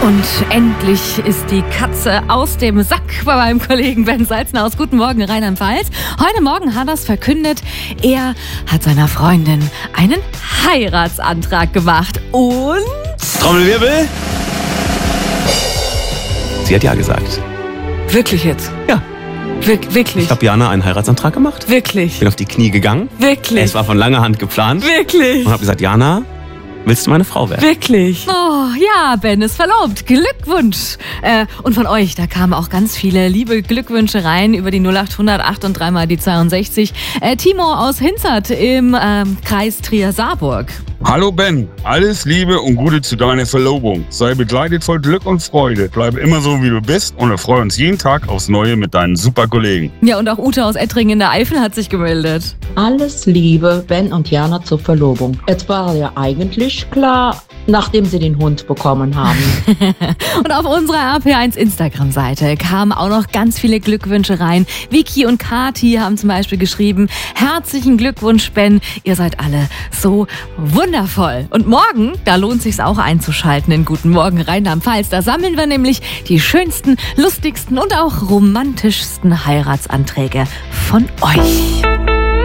Und endlich ist die Katze aus dem Sack bei meinem Kollegen Ben Salzner. Guten Morgen, Rheinland-Pfalz. Heute Morgen hat er es verkündet, er hat seiner Freundin einen Heiratsantrag gemacht. Und... Trommelwirbel. Sie hat ja gesagt. Wirklich jetzt? Ja. Wirklich? Ich habe Jana einen Heiratsantrag gemacht. Wirklich? Bin auf die Knie gegangen. Wirklich? Es war von langer Hand geplant. Wirklich? Und habe gesagt, Jana, willst du meine Frau werden? Wirklich? Oh, ja, Ben ist verlobt. Glückwunsch. Und von euch, da kamen auch ganz viele liebe Glückwünsche rein über die 0800 8 und 3 mal die 62. Timo aus Hinzert im Kreis Trier-Saarburg. Hallo Ben, alles Liebe und Gute zu deiner Verlobung. Sei begleitet voll Glück und Freude. Bleibe immer so, wie du bist und erfreue uns jeden Tag aufs Neue mit deinen super Kollegen. Ja, und auch Ute aus Ettringen in der Eifel hat sich gemeldet. Alles Liebe, Ben und Jana zur Verlobung. Es war ja eigentlich klar, nachdem sie den Hund bekommen haben. Und auf unserer RP1 Instagram-Seite kamen auch noch ganz viele Glückwünsche rein. Vicky und Kati haben zum Beispiel geschrieben, herzlichen Glückwunsch, Ben, ihr seid alle so wundervoll. Und morgen, da lohnt sich's auch einzuschalten in Guten Morgen Rheinland-Pfalz. Da sammeln wir nämlich die schönsten, lustigsten und auch romantischsten Heiratsanträge von euch.